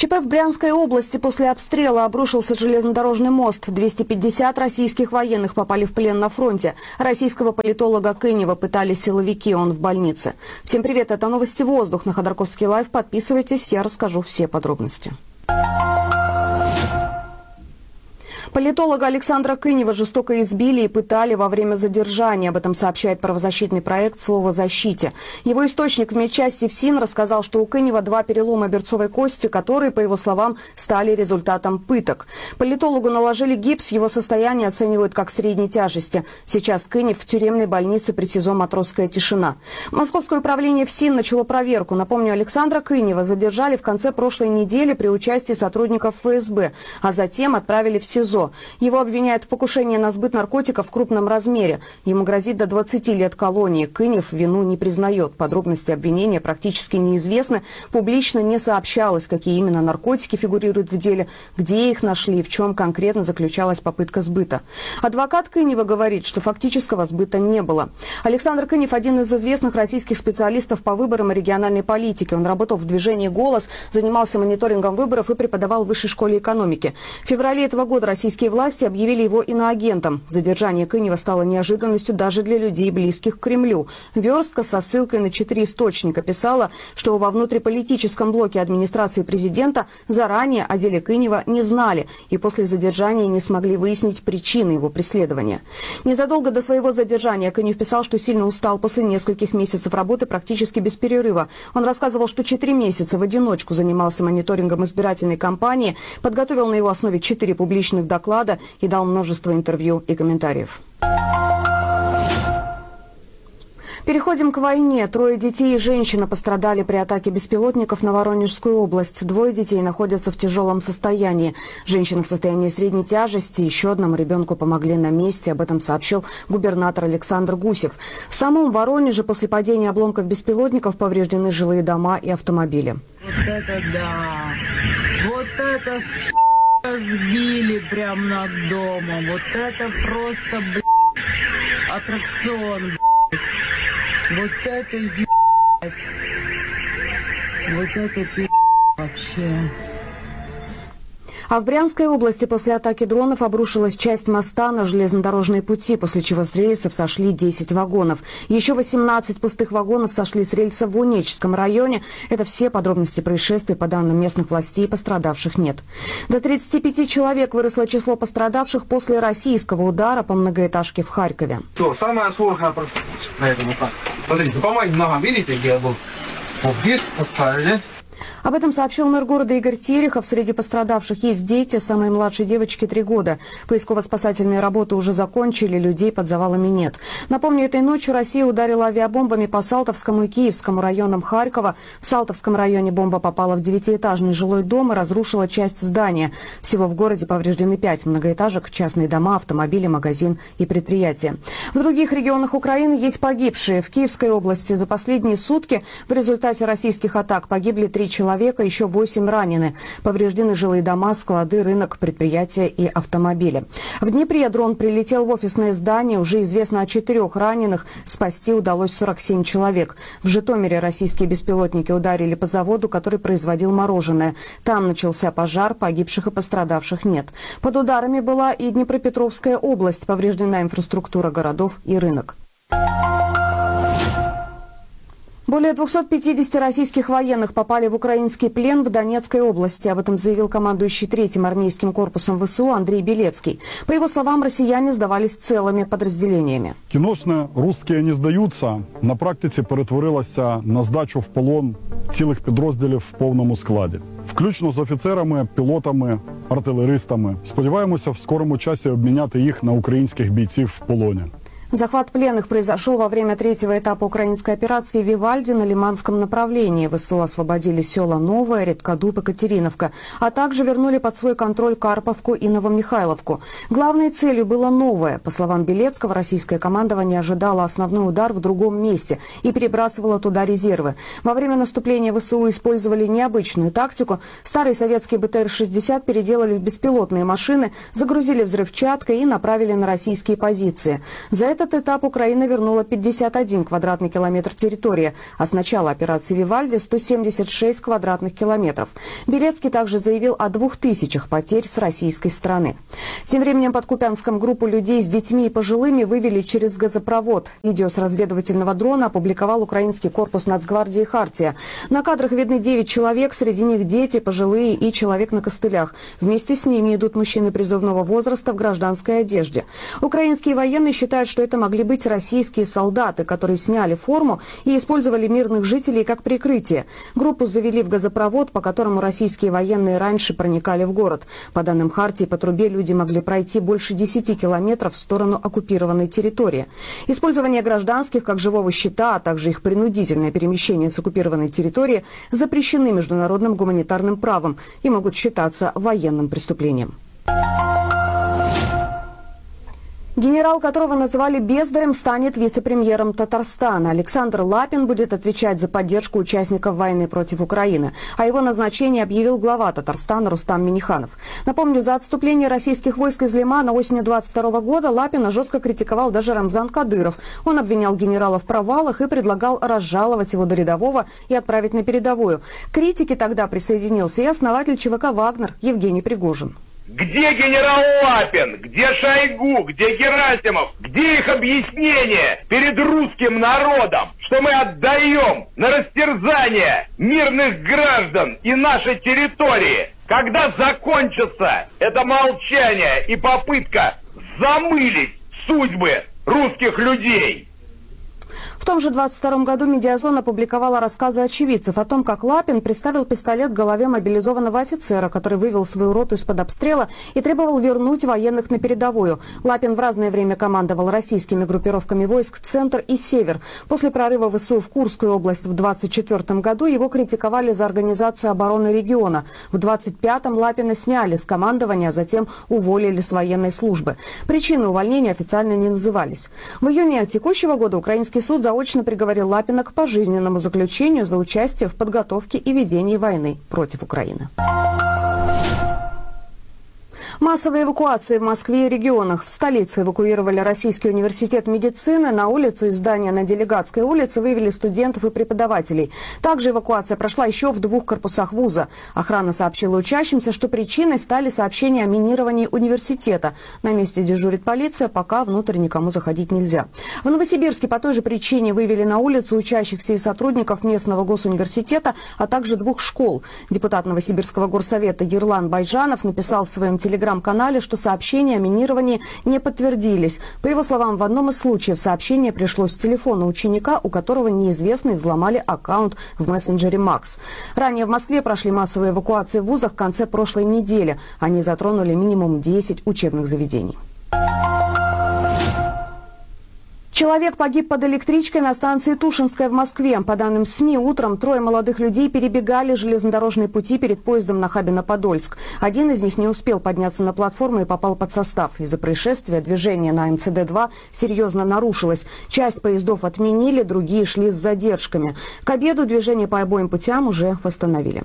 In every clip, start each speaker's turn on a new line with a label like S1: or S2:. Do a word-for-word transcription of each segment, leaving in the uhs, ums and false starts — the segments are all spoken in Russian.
S1: ЧП в Брянской области. После обстрела обрушился железнодорожный мост. двести пятьдесят российских военных попали в плен на фронте. Российского политолога Кынева пытали силовики, он в больнице. Всем привет, это новости «Воздух» на Ходорковский лайв. Подписывайтесь, я расскажу все подробности. Политолога Александра Кынева жестоко избили и пытали во время задержания. Об этом сообщает правозащитный проект «Слово защите». Его источник в медчасти ФСИН рассказал, что у Кынева два перелома берцовой кости, которые, по его словам, стали результатом пыток. Политологу наложили гипс, его состояние оценивают как средней тяжести. Сейчас Кынев в тюремной больнице при СИЗО «Матросская тишина». Московское управление ФСИН начало проверку. Напомню, Александра Кынева задержали в конце прошлой недели при участии сотрудников ФСБ, а затем отправили в СИЗО. Его обвиняют в покушении на сбыт наркотиков в крупном размере. Ему грозит до двадцати лет колонии. Кынев вину не признает. Подробности обвинения практически неизвестны. Публично не сообщалось, какие именно наркотики фигурируют в деле, где их нашли, в чем конкретно заключалась попытка сбыта. Адвокат Кынева говорит, что фактического сбыта не было. Александр Кынев – один из известных российских специалистов по выборам и региональной политике. Он работал в движении «Голос», занимался мониторингом выборов и преподавал в Высшей школе экономики. В феврале этого года российские Российские власти объявили его иноагентом. Задержание Кынева стало неожиданностью даже для людей, близких к Кремлю. Верстка со ссылкой на четыре источника писала, что во внутриполитическом блоке администрации президента заранее о деле Кынева не знали и после задержания не смогли выяснить причины его преследования. Незадолго до своего задержания Кынев писал, что сильно устал после нескольких месяцев работы практически без перерыва. Он рассказывал, что четыре месяца в одиночку занимался мониторингом избирательной кампании, подготовил на его основе четыре публичных доклада и дал множество интервью и комментариев. Переходим к войне. Трое детей и женщина пострадали при атаке беспилотников на Воронежскую область. Двое детей находятся в тяжелом состоянии. Женщина в состоянии средней тяжести. Еще одному ребенку помогли на месте. Об этом сообщил губернатор Александр Гусев. В самом Воронеже после падения обломков беспилотников повреждены жилые дома и автомобили.
S2: Вот это да! Вот это с***! Сбили прямо над домом. Вот это просто, блядь, аттракцион, блядь. Вот это, ебать. Вот это, пи***, вообще.
S1: А в Брянской области после атаки дронов обрушилась часть моста на железнодорожные пути, после чего с рельсов сошли десять вагонов. Еще восемнадцать пустых вагонов сошли с рельса в Унечском районе. Это все подробности происшествия. По данным местных властей, пострадавших нет. До тридцати пяти человек выросло число пострадавших после российского удара по многоэтажке в Харькове.
S3: Что, самое сложное на этом этапе. Смотрите, по моим ногам, видите, где я был? Вот здесь поставили.
S1: Об этом сообщил мэр города Игорь Терехов. Среди пострадавших есть дети, самой младшей девочке три года. Поисково-спасательные работы уже закончили, людей под завалами нет. Напомню, этой ночью Россия ударила авиабомбами по Салтовскому и Киевскому районам Харькова. В Салтовском районе бомба попала в девятиэтажный жилой дом и разрушила часть здания. Всего в городе повреждены пять многоэтажек, частные дома, автомобили, магазин и предприятия. В других регионах Украины есть погибшие. В Киевской области за последние сутки в результате российских атак погибли три человека. Человека, еще восемь ранены. Повреждены жилые дома, склады, рынок, предприятия и автомобили. В Днепре дрон прилетел в офисное здание. Уже известно о четырех раненых. Спасти удалось сорок семь человек. В Житомире российские беспилотники ударили по заводу, который производил мороженое. Там начался пожар, погибших и пострадавших нет. Под ударами была и Днепропетровская область. Повреждена инфраструктура городов и рынок. Более двухсот пятидесяти российских военных попали в украинский плен в Донецкой области. Об этом заявил командующий третьим армейским корпусом ВСУ Андрей Белецкий. По его словам, россияне сдавались целыми подразделениями.
S4: Кіношне «Русські не здаються» на практиці перетворилося на здачу в полон цілих підрозділів в повному складі. Включно з офіцерами, пілотами, артилеристами. Сподіваємося в скорому часі обміняти їх на українських бійців в полоні.
S1: Захват пленных произошел во время третьего этапа украинской операции «Вивальди» на Лиманском направлении. ВСУ освободили села Новое, Редкодуб и Катериновка, а также вернули под свой контроль Карповку и Новомихайловку. Главной целью было Новое. По словам Белецкого, российское командование ожидало основной удар в другом месте и перебрасывало туда резервы. Во время наступления ВСУ использовали необычную тактику. Старые советские бэ тэ эр шестьдесят переделали в беспилотные машины, загрузили взрывчаткой и направили на российские позиции. За это этот этап Украина вернула пятьдесят один квадратный километр территории, а с начала операции «Вивальди» сто семьдесят шесть квадратных километров. Белецкий также заявил о двух тысячах потерь с российской стороны. Тем временем под Купянском группу людей с детьми и пожилыми вывели через газопровод. Видео с разведывательного дрона опубликовал украинский корпус Нацгвардии «Хартия». На кадрах видны девять человек, среди них дети, пожилые и человек на костылях. Вместе с ними идут мужчины призывного возраста в гражданской одежде. Украинские военные считают, что это могли быть российские солдаты, которые сняли форму и использовали мирных жителей как прикрытие. Группу завели в газопровод, по которому российские военные раньше проникали в город. По данным «Хартии», по трубе люди могли пройти больше десяти километров в сторону оккупированной территории. Использование гражданских как живого щита, а также их принудительное перемещение с оккупированной территории запрещены международным гуманитарным правом и могут считаться военным преступлением. Генерал, которого называли бездарем, станет вице-премьером Татарстана. Александр Лапин будет отвечать за поддержку участников войны против Украины. О его назначении объявил глава Татарстана Рустам Минниханов. Напомню, за отступление российских войск из Лимана осенью двадцать второго года Лапина жестко критиковал даже Рамзан Кадыров. Он обвинял генерала в провалах и предлагал разжаловать его до рядового и отправить на передовую. К критике тогда присоединился и основатель ЧВК «Вагнер» Евгений Пригожин.
S5: Где генерал Лапин? Где Шойгу? Где Герасимов? Где их объяснение перед русским народом, что мы отдаем на растерзание мирных граждан и нашей территории? Когда закончится это молчание и попытка замылить судьбы русских людей?
S1: В том же двадцать втором году «Медиазон» опубликовала рассказы очевидцев о том, как Лапин приставил пистолет к голове мобилизованного офицера, который вывел свою роту из-под обстрела и требовал вернуть военных на передовую. Лапин в разное время командовал российскими группировками войск «Центр» и «Север». После прорыва ВСУ в Курскую область в двадцать четвёртом году его критиковали за организацию обороны региона. В двадцать пятом Лапина сняли с командования, а затем уволили с военной службы. Причины увольнения официально не назывались. В июне текущего года украинский суд заочно приговорил Лапина к пожизненному заключению за участие в подготовке и ведении войны против Украины. Массовые эвакуации в Москве и регионах. В столице эвакуировали Российский университет медицины. На улицу из здания на Делегатской улице вывели студентов и преподавателей. Также эвакуация прошла еще в двух корпусах вуза. Охрана сообщила учащимся, что причиной стали сообщения о минировании университета. На месте дежурит полиция, пока внутрь никому заходить нельзя. В Новосибирске по той же причине вывели на улицу учащихся и сотрудников местного госуниверситета, а также двух школ. Депутат Новосибирского горсовета Ерлан Байжанов написал в своем телеграм канале, что сообщения о минировании не подтвердились. По его словам, в одном из случаев сообщение пришло с телефона ученика, у которого неизвестные взломали аккаунт в мессенджере Макс. Ранее в Москве прошли массовые эвакуации в вузах в конце прошлой недели. Они затронули минимум десять учебных заведений. Человек погиб под электричкой на станции Тушинская в Москве. По данным СМИ, утром трое молодых людей перебегали железнодорожные пути перед поездом Нахабино-Подольск. Один из них не успел подняться на платформу и попал под состав. Из-за происшествия движение на эм цэ дэ два серьезно нарушилось. Часть поездов отменили, другие шли с задержками. К обеду движение по обоим путям уже восстановили.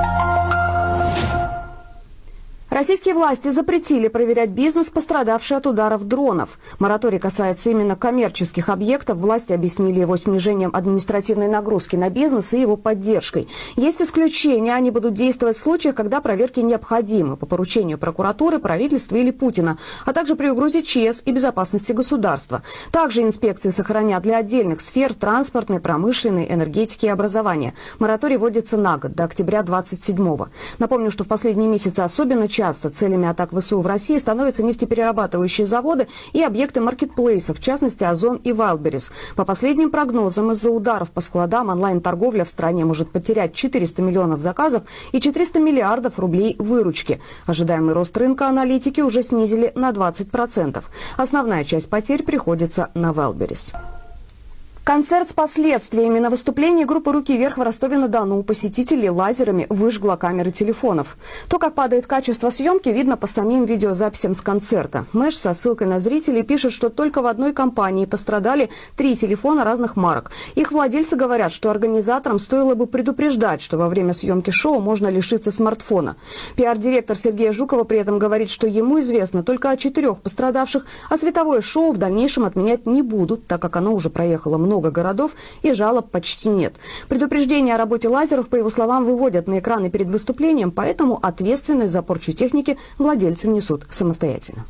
S1: Российские власти запретили проверять бизнес, пострадавший от ударов дронов. Мораторий касается именно коммерческих объектов. Власти объяснили его снижением административной нагрузки на бизнес и его поддержкой. Есть исключения. Они будут действовать в случаях, когда проверки необходимы по поручению прокуратуры, правительства или Путина, а также при угрозе ЧС и безопасности государства. Также инспекции сохранят для отдельных сфер транспортной, промышленной, энергетики и образования. Мораторий вводится на год, до октября двадцать седьмого. Напомню, что в последние месяцы особенно часто Часто целями атак ВСУ в России становятся нефтеперерабатывающие заводы и объекты маркетплейсов, в частности Озон и Вайлдберрис. По последним прогнозам, из-за ударов по складам онлайн-торговля в стране может потерять четыреста миллионов заказов и четыреста миллиардов рублей выручки. Ожидаемый рост рынка аналитики уже снизили на двадцать процентов. Основная часть потерь приходится на Вайлдберрис. Концерт с последствиями. На выступлении группы «Руки вверх» в Ростове-на-Дону посетителей лазерами выжгло камеры телефонов. То, как падает качество съемки, видно по самим видеозаписям с концерта. Мэш со ссылкой на зрителей пишет, что только в одной компании пострадали три телефона разных марок. Их владельцы говорят, что организаторам стоило бы предупреждать, что во время съемки шоу можно лишиться смартфона. Пиар-директор Сергея Жукова при этом говорит, что ему известно только о четырех пострадавших, а световое шоу в дальнейшем отменять не будут, так как оно уже проехало много много городов и жалоб почти нет. Предупреждения о работе лазеров, по его словам, выводят на экраны перед выступлением, поэтому ответственность за порчу техники владельцы несут самостоятельно.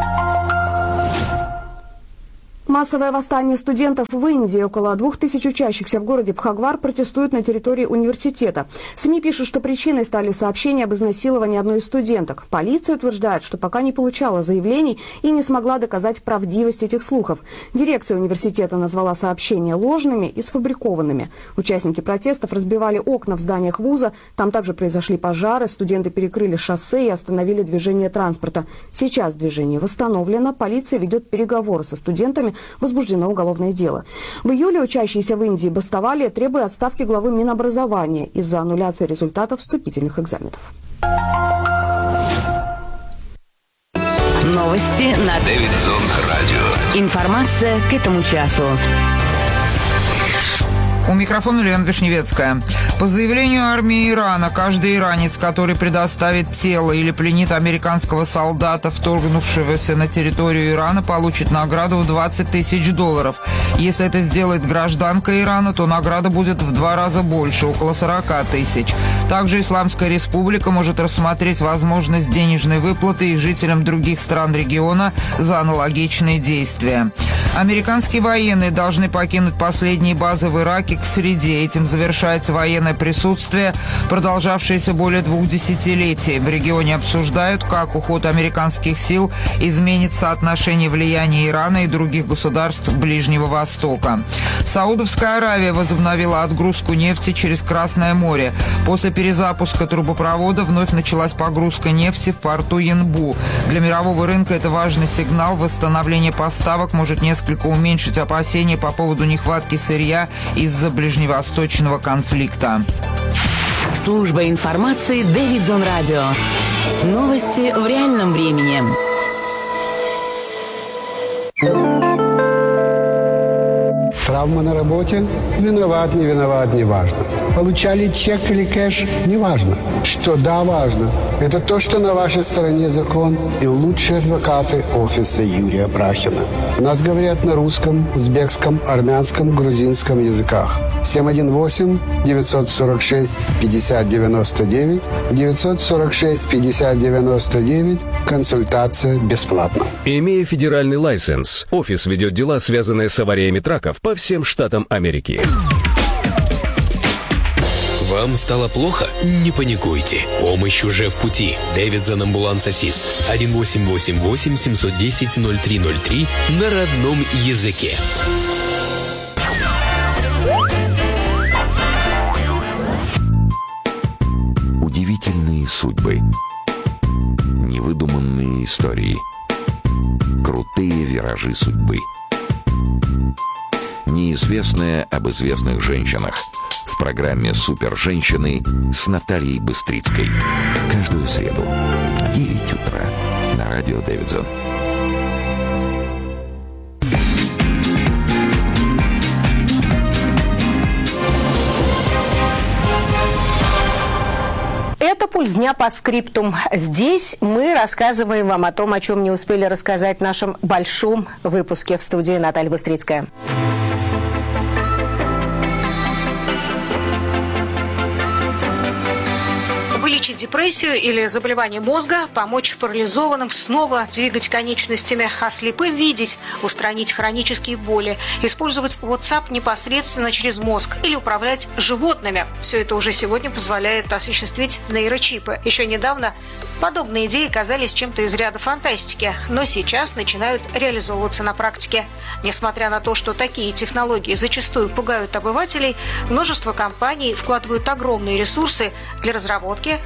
S1: Массовое восстание студентов в Индии. Около двух тысяч учащихся в городе Бхагвар протестуют на территории университета. СМИ пишут, что причиной стали сообщения об изнасиловании одной из студенток. Полиция утверждает, что пока не получала заявлений и не смогла доказать правдивость этих слухов. Дирекция университета назвала сообщения ложными и сфабрикованными. Участники протестов разбивали окна в зданиях вуза. Там также произошли пожары, студенты перекрыли шоссе и остановили движение транспорта. Сейчас движение восстановлено. Полиция ведет переговоры со студентами. Возбуждено уголовное дело. В июле учащиеся в Индии бастовали, требуя отставки главы Минобразования из-за аннуляции результатов вступительных экзаменов.
S6: Новости на Дэвидсон Радио. Информация к этому часу.
S7: У микрофона Лена Вишневецкая. По заявлению армии Ирана, каждый иранец, который предоставит тело или пленит американского солдата, вторгнувшегося на территорию Ирана, получит награду в двадцать тысяч долларов. Если это сделает гражданка Ирана, то награда будет в два раза больше, около сорок тысяч. Также Исламская Республика может рассмотреть возможность денежной выплаты и жителям других стран региона за аналогичные действия. Американские военные должны покинуть последние базы в Ираке к среде. Этим завершается военное присутствие, продолжавшееся более двух десятилетий. В регионе обсуждают, как уход американских сил изменит соотношение влияния Ирана и других государств Ближнего Востока. Саудовская Аравия возобновила отгрузку нефти через Красное море. После перезапуска трубопровода вновь началась погрузка нефти в порту Янбу. Для мирового рынка это важный сигнал. Восстановление поставок может несколько уменьшить опасения по поводу нехватки сырья из-за ближневосточного конфликта.
S6: Служба информации Дэвидсон Радио. Новости в реальном времени.
S8: Травма на работе? Виноват, не виноват, не важно. Получали чек или кэш? Не важно. Что да, важно. Это то, что на вашей стороне закон и лучшие адвокаты офиса Юрия Брахина. У нас говорят на русском, узбекском, армянском, грузинском языках. семь один восемь девятьсот сорок шесть пятьдесят девяносто девять девятьсот сорок шесть пятьдесят девяносто девять. Консультация бесплатна.
S9: Имея федеральный лайсенс, офис ведет дела, связанные с авариями траков по всем штатам Америки.
S10: Вам стало плохо? Не паникуйте. Помощь уже в пути. Дэвидсон Амбуланс Ассист. один восемь восемь восемь семь один ноль ноль три ноль три на родном языке.
S11: Удивительные судьбы. Невыдуманные истории. Крутые виражи судьбы. Неизвестное об известных женщинах. В программе «Супер-женщины» с Натальей Быстрицкой. Каждую среду в девять утра на радио Дэвидсон.
S12: Это «Пульс дня» по скриптум. Здесь мы рассказываем вам о том, о чем не успели рассказать в нашем большом выпуске. В студии Наталья Быстрицкая. Вылечить депрессию или заболевание мозга, помочь парализованным снова двигать конечностями, а слепым видеть, устранить хронические боли, использовать WhatsApp непосредственно через мозг или управлять животными. Все это уже сегодня позволяет осуществить нейрочипы. Еще недавно подобные идеи казались чем-то из ряда фантастики, но сейчас начинают реализовываться на практике. Несмотря на то, что такие технологии зачастую пугают обывателей, множество компаний вкладывают огромные ресурсы для разработки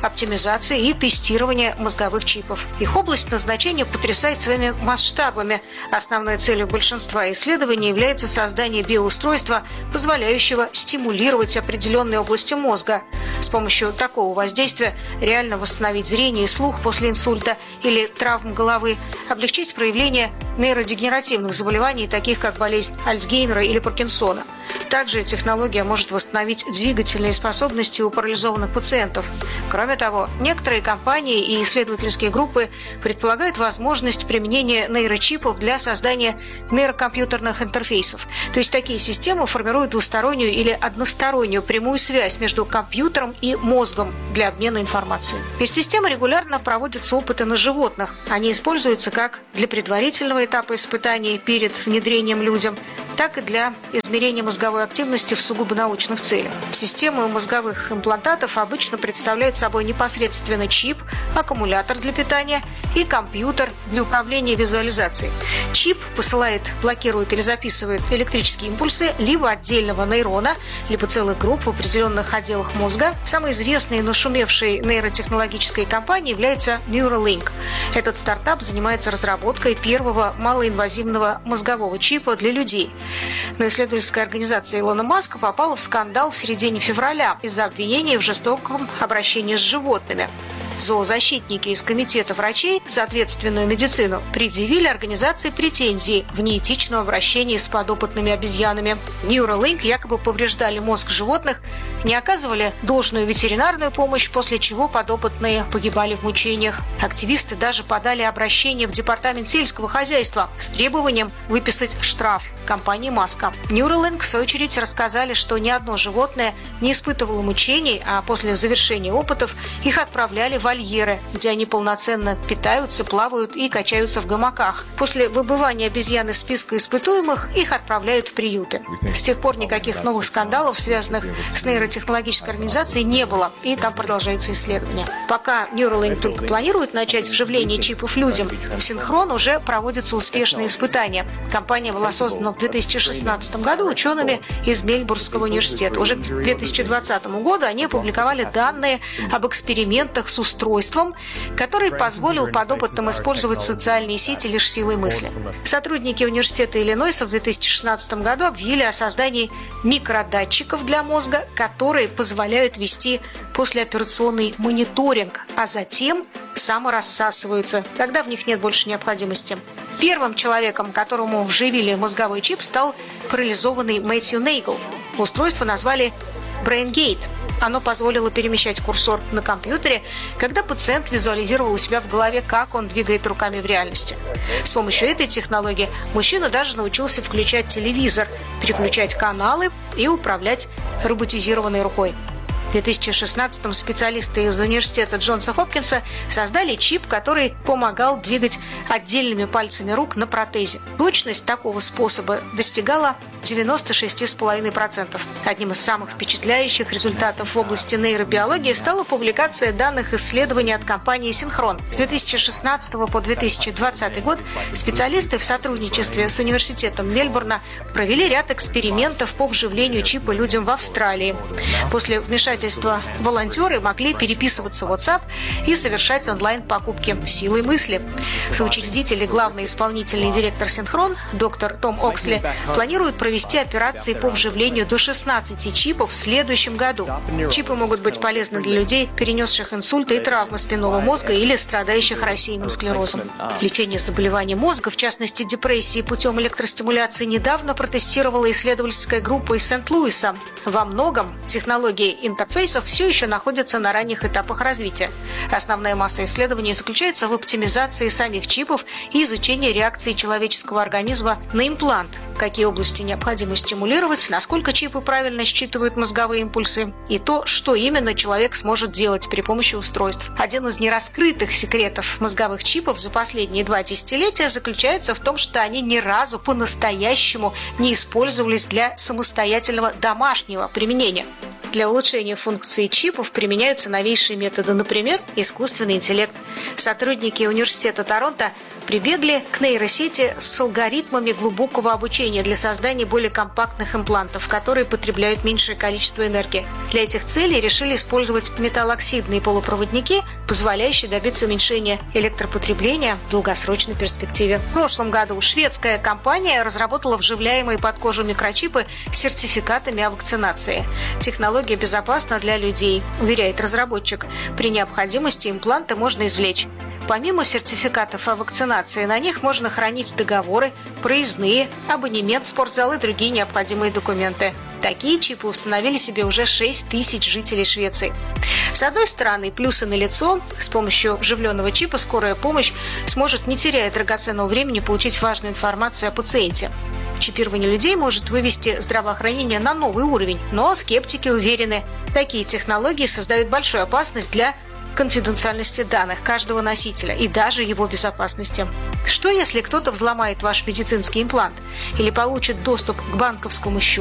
S12: оптимизации и тестирования мозговых чипов. Их область назначения потрясает своими масштабами. Основной целью большинства исследований является создание биоустройства, позволяющего стимулировать определенные области мозга. С помощью такого воздействия реально восстановить зрение и слух после инсульта или травм головы, облегчить проявление нейродегенеративных заболеваний, таких как болезнь Альцгеймера или Паркинсона. Также технология может восстановить двигательные способности у парализованных пациентов. Кроме того, некоторые компании и исследовательские группы предполагают возможность применения нейрочипов для создания нейрокомпьютерных интерфейсов. То есть такие системы формируют двустороннюю или одностороннюю прямую связь между компьютером и мозгом для обмена информацией. Из системы регулярно проводятся опыты на животных. Они используются как для предварительного этапа испытаний перед внедрением людям, так и для измерения мозговой активности в сугубо научных целях. Система мозговых имплантатов обычно представляет собой непосредственно чип, аккумулятор для питания и компьютер для управления визуализацией. Чип посылает, блокирует или записывает электрические импульсы либо отдельного нейрона, либо целых групп в определенных отделах мозга. Самой известной и нашумевшей нейротехнологической компанией является Neuralink. Этот стартап занимается разработкой первого малоинвазивного мозгового чипа для людей. Но исследовательская организация Илона Маска попала в скандал в середине февраля из-за обвинений в жестоком обращении с животными. Зоозащитники из комитета врачей за ответственную медицину предъявили организации претензии в неэтичном обращении с подопытными обезьянами. Neuralink якобы повреждали мозг животных, не оказывали должную ветеринарную помощь, после чего подопытные погибали в мучениях. Активисты даже подали обращение в департамент сельского хозяйства с требованием выписать штраф компании Маска. Neuralink, в свою очередь, рассказали, что ни одно животное не испытывало мучений, а после завершения опытов их отправляли в вольеры, где они полноценно питаются, плавают и качаются в гамаках. После выбывания обезьян из списка испытуемых их отправляют в приюты. С тех пор никаких новых скандалов, связанных с нейротехнологической организацией, не было, и там продолжаются исследования. Пока Neuralink только планирует начать вживление чипов людям, в Синхрон уже проводятся успешные испытания. Компания была создана в две тысячи шестнадцатом году учеными из Мельбурнского университета. Уже к две тысячи двадцатому году они опубликовали данные об экспериментах с устройством, который позволил подопытным использовать социальные сети лишь силой мысли. Сотрудники университета Иллинойса в две тысячи шестнадцатом году объявили о создании микродатчиков для мозга, которые позволяют вести послеоперационный мониторинг, а затем саморассасываются, когда в них нет больше необходимости. Первым человеком, которому вживили мозговой чип, стал парализованный Мэтью Нейгл. Устройство назвали BrainGate. Оно позволило перемещать курсор на компьютере, когда пациент визуализировал у себя в голове, как он двигает руками в реальности. С помощью этой технологии мужчина даже научился включать телевизор, переключать каналы и управлять роботизированной рукой. В две тысячи шестнадцатом специалисты из университета Джонса Хопкинса создали чип, который помогал двигать отдельными пальцами рук на протезе. Точность такого способа достигала девяносто шесть целых пять десятых процента. Одним из самых впечатляющих результатов в области нейробиологии стала публикация данных исследований от компании «Синхрон». С две тысячи шестнадцатого по две тысячи двадцатый год специалисты в сотрудничестве с университетом Мельбурна провели ряд экспериментов по вживлению чипа людям в Австралии. После вмешательства волонтеры могли переписываться в WhatsApp и совершать онлайн-покупки силой мысли. Соучредитель и главный исполнительный директор «Синхрон» доктор Том Оксли планирует провести операции по вживлению до шестнадцати чипов в следующем году. Чипы могут быть полезны для людей, перенесших инсульты и травмы спинного мозга или страдающих рассеянным склерозом. Лечение заболеваний мозга, в частности депрессии, путем электростимуляции недавно протестировала исследовательская группа из Сент-Луиса. Во многом технологии интерфейсов все еще находятся на ранних этапах развития. Основная масса исследований заключается в оптимизации самих чипов и изучении реакции человеческого организма на имплант, какие области необходимо стимулировать, насколько чипы правильно считывают мозговые импульсы и то, что именно человек сможет делать при помощи устройств. Один из нераскрытых секретов мозговых чипов за последние два десятилетия заключается в том, что они ни разу по-настоящему не использовались для самостоятельного домашнего применения. Для улучшения функции чипов применяются новейшие методы, например, искусственный интеллект. Сотрудники университета Торонто прибегли к нейросети с алгоритмами глубокого обучения для создания более компактных имплантов, которые потребляют меньшее количество энергии. Для этих целей решили использовать металлоксидные полупроводники, позволяющие добиться уменьшения электропотребления в долгосрочной перспективе. В прошлом году шведская компания разработала вживляемые под кожу микрочипы с сертификатами о вакцинации. Технология безопасна для людей, уверяет разработчик. При необходимости импланты можно извлечь. Помимо сертификатов о вакцинации, на них можно хранить договоры, проездные, абонемент в спортзал и другие необходимые документы. Такие чипы установили себе уже шесть тысяч жителей Швеции. С одной стороны, плюсы налицо. С помощью вживленного чипа скорая помощь сможет, не теряя драгоценного времени, получить важную информацию о пациенте. Чипирование людей может вывести здравоохранение на новый уровень, но скептики уверены, такие технологии создают большую опасность для конфиденциальности данных каждого носителя и даже его безопасности. Что, если кто-то взломает ваш медицинский имплант или получит доступ к банковскому счету?